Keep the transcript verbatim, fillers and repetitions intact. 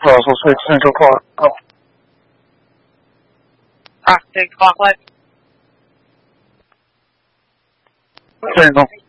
Russell six Central Clock. Oh. Rock six clock light. Signal.